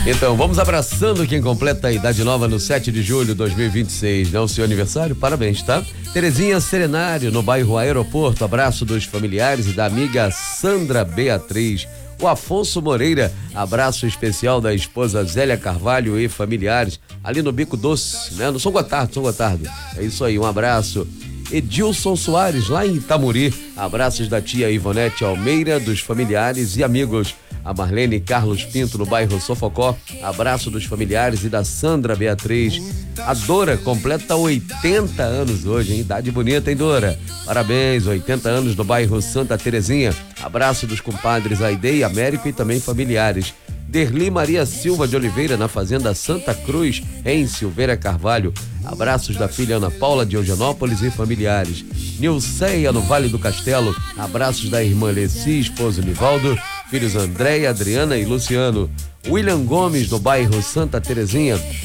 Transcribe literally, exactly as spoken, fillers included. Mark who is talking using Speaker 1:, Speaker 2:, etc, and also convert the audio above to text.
Speaker 1: Então, vamos abraçando quem completa a idade nova no sete de julho de dois mil e vinte e seis, né? O seu aniversário, parabéns, tá? Terezinha Serenário, no bairro Aeroporto, abraço dos familiares e da amiga Sandra Beatriz. O Afonso Moreira, abraço especial da esposa Zélia Carvalho e familiares, ali no Bico Doce, né? No São Gotardo, São Gotardo. É isso aí, um abraço. Edilson Soares, lá em Itamuri, abraços da tia Ivonete Almeida, dos familiares e amigos. A Marlene Carlos Pinto, no bairro Sofocó, abraço dos familiares e da Sandra Beatriz. A Dora completa oitenta anos hoje, hein? Idade bonita, hein, Dora? Parabéns, oitenta anos no bairro Santa Terezinha. Abraço dos compadres Aide, Américo e também familiares. Derli Maria Silva de Oliveira, na fazenda Santa Cruz, em Silveira Carvalho. Abraços da filha Ana Paula de Eugenópolis e familiares. Nilceia, no Vale do Castelo, abraços da irmã Leci, esposo Nivaldo, filhos Andréia, Adriana e Luciano. William Gomes, do bairro Santa Terezinha,